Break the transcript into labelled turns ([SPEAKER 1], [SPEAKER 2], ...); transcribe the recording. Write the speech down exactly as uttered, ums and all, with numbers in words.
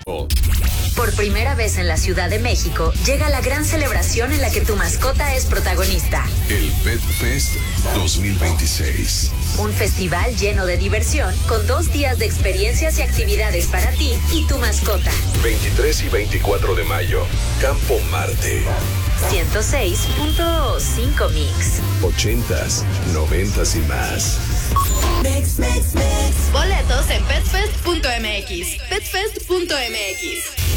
[SPEAKER 1] Por primera vez en la Ciudad de México, llega la gran celebración en la que tu mascota es protagonista.
[SPEAKER 2] El Pet Fest dos mil veintiséis.
[SPEAKER 1] Un festival lleno de diversión, con dos días de experiencias y actividades para ti y tu mascota.
[SPEAKER 2] veintitrés y veinticuatro de mayo, Campo Marte.
[SPEAKER 1] ciento seis punto cinco Mix.
[SPEAKER 2] Ochentas, noventas y más.
[SPEAKER 3] Mix, mix, mix.
[SPEAKER 4] Boletos en petfest punto m x. petfest punto m x.